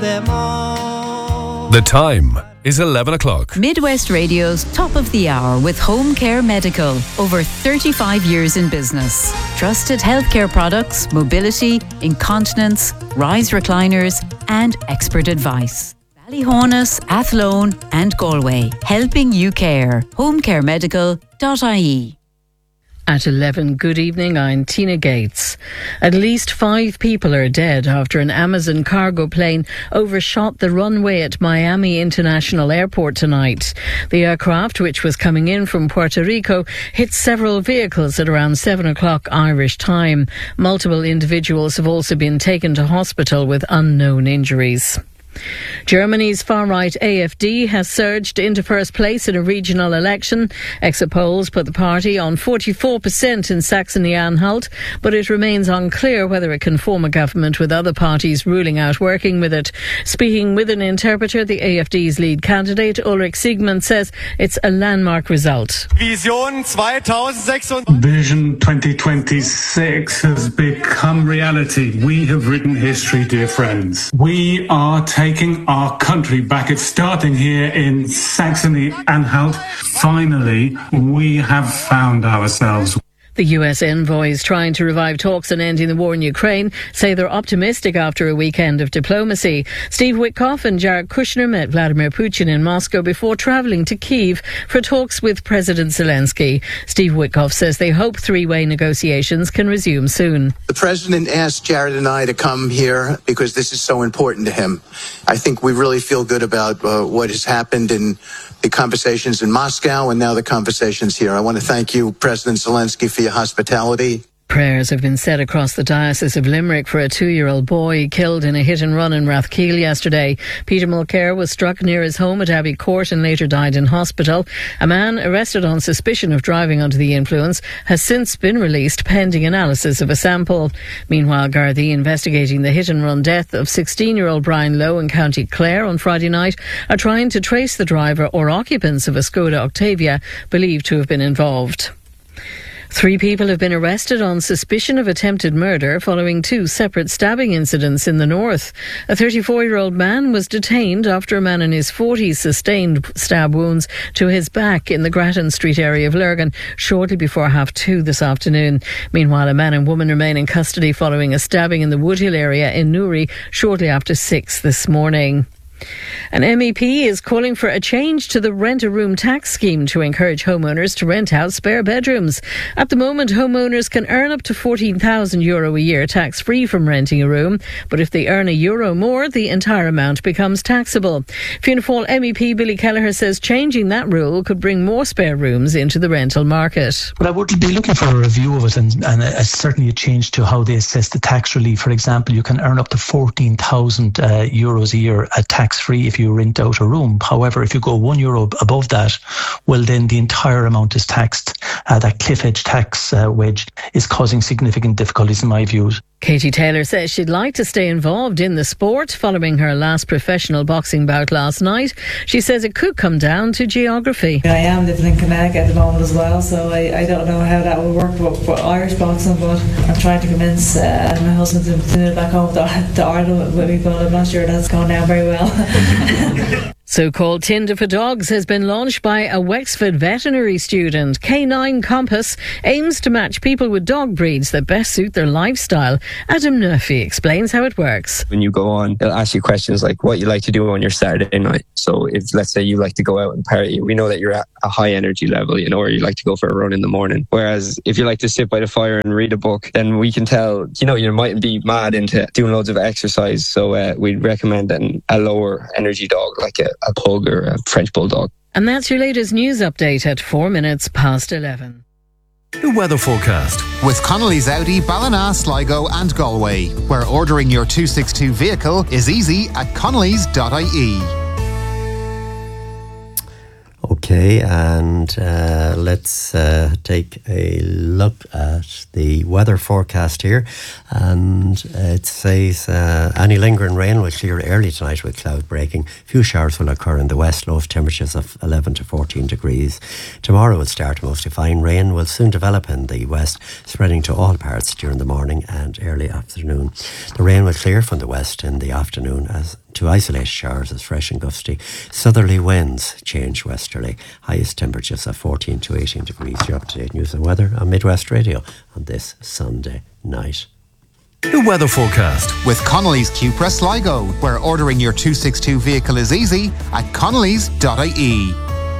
The time is 11 o'clock. Midwest Radio's Top of the Hour with Home Care Medical. Over 35 years in business. Trusted healthcare products, mobility, incontinence, rise recliners and expert advice. Ballyhonus, Athlone and Galway. Helping you care. homecaremedical.ie. At 11, good evening, I'm Tina Gates. At least 5 people are dead after an Amazon cargo plane overshot the runway at Miami International Airport tonight. The aircraft, which was coming in from Puerto Rico, hit several vehicles at around 7 o'clock Irish time. Multiple individuals have also been taken to hospital with unknown injuries. Germany's far-right AfD has surged into first place in a regional election. Exit polls put the party on 44% in Saxony-Anhalt, but it remains unclear whether it can form a government with other parties ruling out working with it. Speaking with an interpreter, the AfD's lead candidate, Ulrich Siegmund, says it's a landmark result. Vision 2026. Vision 2026 has become reality. We have written history, dear friends. We are taking our country back. It's starting here in Saxony-Anhalt. Finally, we have found ourselves. The US envoys trying to revive talks on ending the war in Ukraine say they're optimistic after a weekend of diplomacy. Steve Witkoff and Jared Kushner met Vladimir Putin in Moscow before travelling to Kyiv for talks with President Zelensky. Steve Witkoff says they hope three-way negotiations can resume soon. The President asked Jared and I to come here because this is so important to him. I think we really feel good about what has happened in the conversations in Moscow and now the conversations here. I want to thank you, President Zelensky, for your hospitality. Prayers have been said across the Diocese of Limerick for a 2-year-old boy killed in a hit-and-run in Rathkeale yesterday. Peter Mulcair was struck near his home at Abbey Court and later died in hospital. A man arrested on suspicion of driving under the influence has since been released pending analysis of a sample. Meanwhile, Gardaí investigating the hit-and-run death of 16-year-old Brian Lowe in County Clare on Friday night are trying to trace the driver or occupants of a Skoda Octavia believed to have been involved. 3 people have been arrested on suspicion of attempted murder following 2 separate stabbing incidents in the north. A 34-year-old man was detained after a man in his 40s sustained stab wounds to his back in the Grattan Street area of Lurgan shortly before 2:30 this afternoon. Meanwhile, a man and woman remain in custody following a stabbing in the Woodhill area in Newry shortly after 6 this morning. An MEP is calling for a change to the rent-a-room tax scheme to encourage homeowners to rent out spare bedrooms. At the moment, homeowners can earn up to €14,000 a year tax-free from renting a room, but if they earn €1 more, the entire amount becomes taxable. Fianna Fáil MEP Billy Kelleher says changing that rule could bring more spare rooms into the rental market. Well, I would be looking for a review of it and certainly a change to how they assess the tax relief. For example, you can earn up to €14,000 a year at tax-free if you rent out a room. However, if you go €1 above that, well, then the entire amount is taxed. That cliff edge tax wedge is causing significant difficulties in my views. Katie Taylor says she'd like to stay involved in the sport following her last professional boxing bout last night. She says it could come down to geography. I am living in Kilmarnock at the moment as well, so I don't know how that will work for Irish boxing, but I'm trying to convince my husband to move back home to Ireland with me, but I'm not sure that's going down very well. So-called Tinder for Dogs has been launched by a Wexford veterinary student. K9 Compass aims to match people with dog breeds that best suit their lifestyle. Adam Murphy explains how it works. When you go on, it'll ask you questions like what you like to do on your Saturday night. So if, let's say, you like to go out and party, we know that you're at a high energy level, or you like to go for a run in the morning. Whereas if you like to sit by the fire and read a book, then we can tell, you mightn't be mad into doing loads of exercise. So we'd recommend a lower energy dog, like a pug or a French bulldog. And that's your latest news update at 11:04. The weather forecast with Connolly's Audi, Ballina, Sligo and Galway, where ordering your 262 vehicle is easy at connellys.ie. Okay, and let's take a look at the weather forecast here. And it says any lingering rain will clear early tonight with cloud breaking. Few showers will occur in the west, low temperatures of 11 to 14 degrees. Tomorrow will start mostly fine. Rain will soon develop in the west, spreading to all parts during the morning and early afternoon. The rain will clear from the west in the afternoon as to isolated showers as fresh and gusty. Southerly winds change westerly. Highest temperatures of 14 to 18 degrees. Your up-to-date news and weather on Midwest Radio on this Sunday night. The weather forecast with Connolly's Cupra Sligo, where ordering your 262 vehicle is easy at connellys.ie.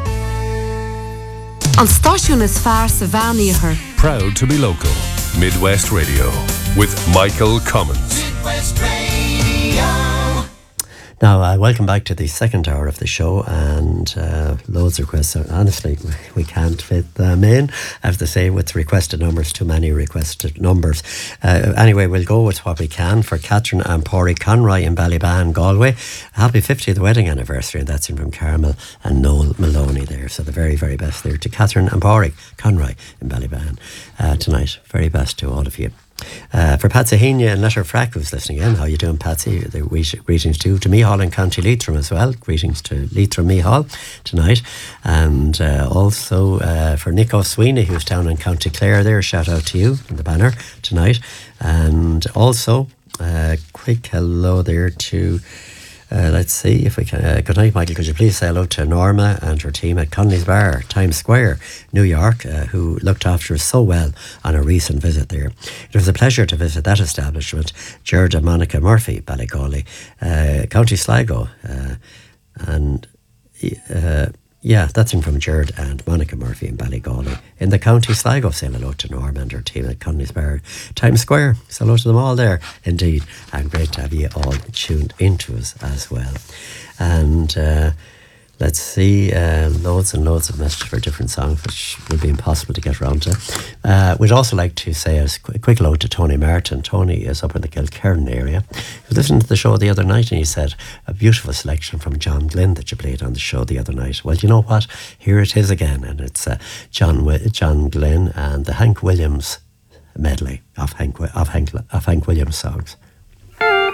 An stáisiún is fearr sa bheánaíochar. Proud to be local. Midwest Radio with Michael Cummins. Midwest Radio. Now, welcome back to the second hour of the show, and loads of requests. Honestly, we can't fit them in. I have to say, with requested numbers, too many requested numbers. Anyway, we'll go with what we can for Catherine and Pádraig Conroy in Ballyban, Galway. Happy 50th wedding anniversary, and that's in from Carmel and Noel Maloney there. So the very, very best there to Catherine and Pádraig Conroy in Ballyban tonight. Very best to all of you. For Patsy Heaney and Letterfrack, who's listening in. How you doing, Patsy? Greetings to Meaghall in County Leitrim as well. Greetings to Leitrim Meaghall tonight. And also for Nico Sweeney, who's down in County Clare there. Shout out to you in the banner tonight. And also quick hello there to let's see if we can. Good night, Michael. Could you please say hello to Norma and her team at Connolly's Bar, Times Square, New York, who looked after us so well on a recent visit there. It was a pleasure to visit that establishment. Gerard and Monica Murphy, Ballygawley, County Sligo, and yeah, that's in from Gerard and Monica Murphy in Ballygawley in the County Sligo. Say hello to Norma and her team at Connolly's Bar, Times Square. Say hello to them all there, indeed. And great to have you all tuned into us as well. And let's see, loads and loads of messages for different songs, which would be impossible to get around to. We'd also like to say a quick hello to Tony Martin. Tony is up in the Kilkerran area. He was listening to the show the other night, and he said, a beautiful selection from John Glenn that you played on the show the other night. Well, you know what? Here it is again, and it's John Glenn and the Hank Williams medley of Hank Williams songs.